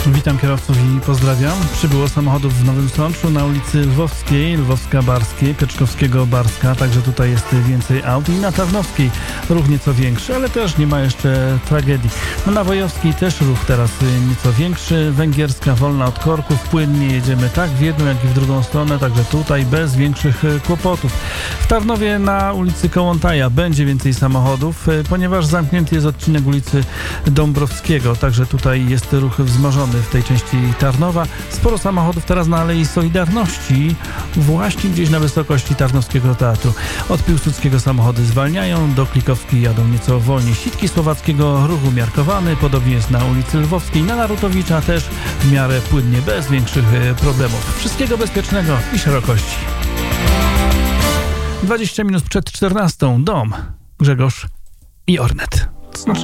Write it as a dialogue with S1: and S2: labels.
S1: Witam kierowców i pozdrawiam. Przybyło samochodów w Nowym Sączu na ulicy Lwowskiej, Lwowska-Barskiej, Pieczkowskiego-Barska. Także tutaj jest więcej aut i na Tarnowskiej ruch nieco większy, ale też nie ma jeszcze tragedii. No, na Wojowskiej też ruch teraz nieco większy. Węgierska wolna od korków. Płynnie jedziemy tak w jedną, jak i w drugą stronę. Także tutaj bez większych kłopotów. W Tarnowie na ulicy Kołłątaja będzie więcej samochodów, ponieważ zamknięty jest odcinek ulicy Dąbrowskiego. Także tutaj jest ruch wzmożony w tej części Tarnowa. Sporo samochodów teraz na Alei Solidarności, właśnie gdzieś na wysokości Tarnowskiego Teatru. Od Piłsudskiego samochody zwalniają, do Klikowskiej jadą nieco wolniej. Sitki Słowackiego ruch umiarkowany, podobnie jest na ulicy Lwowskiej, na Narutowicza też w miarę płynnie, bez większych problemów. Wszystkiego bezpiecznego i szerokości. 20 minut przed 14. Dom, Grzegorz i Ornet.